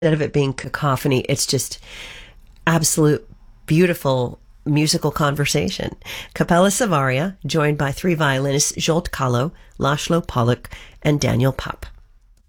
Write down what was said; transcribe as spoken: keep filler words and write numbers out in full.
Instead of it being cacophony, it's just absolute beautiful musical conversation. Capella Savaria, joined by three violinists, Zsolt Kalo, Laszlo Pollock, and Daniel Pupp.